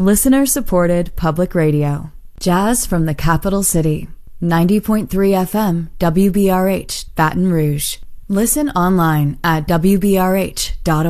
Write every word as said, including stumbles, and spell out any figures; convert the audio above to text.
Listener-supported public radio. Jazz from the capital city. ninety point three F M, W B R H, Baton Rouge. Listen online at W B R H